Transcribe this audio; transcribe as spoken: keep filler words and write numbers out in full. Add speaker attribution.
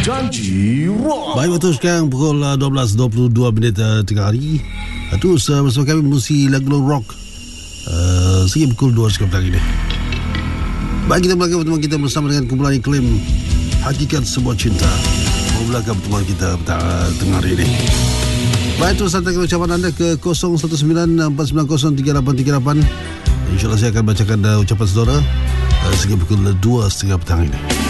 Speaker 1: Janji Rock.
Speaker 2: Baik, waktu sekarang pukul uh, dua belas dua puluh dua minit uh, tengah hari. uh, Terus uh, bersama kami musi lagu rock uh, sehingga pukul dua sekarang petang ini. Baik, kita mulakan pertemuan kita bersama dengan kumpulan iklim Hakikat Sebuah Cinta. Memulakan pertemuan kita petang uh, tengah hari ini. Baik, terus hantarkan ucapan anda ke kosong satu sembilan empat sembilan kosong tiga lapan tiga lapan. InsyaAllah saya akan bacakan uh, ucapan saudara uh, sehingga pukul dua setengah petang ini.